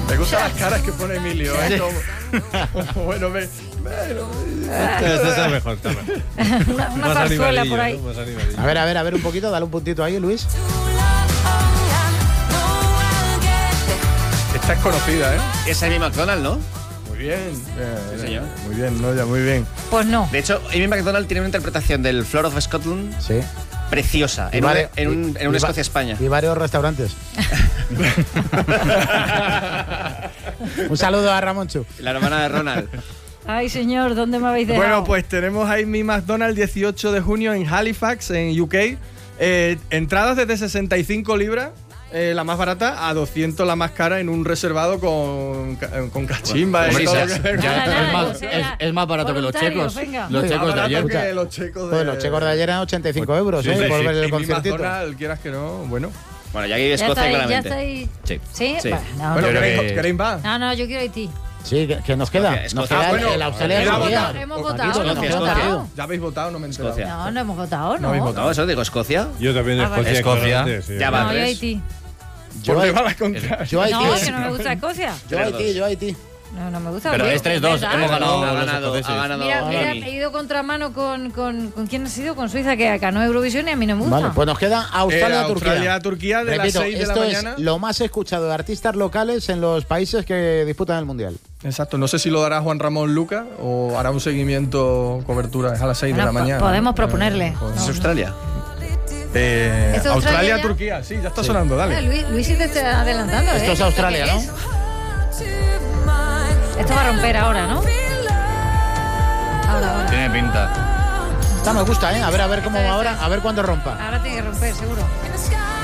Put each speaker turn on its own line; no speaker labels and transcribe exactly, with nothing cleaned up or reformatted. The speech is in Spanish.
Me gustan las caras que pone Emilio, ¿eh? Como, como, bueno, me...
Esto está mejor, está mejor.
Una, una zarzuela por ahí.
¿no? A ver, a ver, a ver un poquito, dale un puntito ahí, Luis.
Esta es conocida, ¿eh?
Es Amy McDonald, ¿no?
Muy bien. bien
Sí, señor.
Muy bien, Noya, muy bien.
Pues no.
De hecho, Amy McDonald tiene una interpretación del Floor of Scotland
Sí.
preciosa,
Y
en,
varios-
un, en, un, en
y-
una
y va-
Escocia-España.
Y varios restaurantes. Un saludo a Ramonchu.
La hermana de Ronald.
Ay, señor, ¿dónde me habéis dejado?
Bueno, pues tenemos a Amy McDonald dieciocho de junio en Halifax, en U K. Eh, entradas desde sesenta y cinco libras, eh, la más barata, a doscientos la más cara en un reservado con, con cachimba.
Bueno,
y todo
sí,
lo
sí,
que-
Nada,
Ya,
nada,
es, más,
o sea,
es, es más barato que los
voluntarios,
checos.
venga.
Los
Más
checos de
barato
ayer.
que los checos de...
Pues los checos de ayer eran ochenta y cinco euros,
Sí,
¿eh?
sí,
por
sí.
ver el
Amy
conciertito.
McDonald, quieras que no, bueno.
Bueno, ya aquí
ya
Escocia,
estáis, ya
claramente.
estáis.
Sí.
¿Sí?
Sí.
Bueno, no,
Bueno,
yo creo
¿queréis,
que-
¿queréis más?
no, no, yo quiero Haití.
Sí, que, que nos queda.
Escocia,
Nos
Escocia.
queda
Ah,
el,
bueno,
el Australia.
hemos
Turquía.
votado,
Hemos
Paquito,
votado, no
Escocia,
hemos
Escocia.
votado.
Ya habéis votado, no me he enterado.
Escocia.
No, no hemos votado,
No habéis
no.
votado.
No, eso digo Escocia.
Yo también
Ah, vale.
Escocia.
Escocia.
claramente, sí.
Ya va.
No, yo
tres.
Haití.
Yo,
¿Por qué
Haití-
va a la contraria?
yo Haití.
No, que no me gusta Escocia.
Yo Haití, yo Haití.
No, no me gusta.
Pero
Oye,
es tres dos,
¿verdad?
hemos ganado
Ha
los
ganado,
escoceses.
ha ganado
Mira, mira,
Amy.
he ido contramano con, con, con quién ha sido, con Suiza, que ganó Eurovisión y a mí no me gusta.
Vale, pues nos queda Australia,
Eh,
Turquía.
Australia, Turquía, de
Repito,
las seis de la
esto
mañana.
es lo más escuchado de artistas locales en los países que disputan el Mundial.
Exacto, no sé si lo dará Juan Ramón Luca o hará un seguimiento, cobertura, es a las seis
Bueno,
de la
po-
mañana.
podemos proponerle.
Eh, joder.
¿Es Australia?
Eh,
¿Es Australia
Australia,
ya?
Turquía, sí, ya está sonando,
Ah,
dale.
Luis, Luis sí te está adelantando,
Esto
¿eh?
es Australia,
¿Qué
¿no?
es? Esto va a romper ahora, ¿no? Ahora, ahora.
Tiene pinta.
Esta me gusta, ¿eh? A ver, a ver cómo va ahora, a ver cuándo rompa.
Ahora tiene que romper, seguro.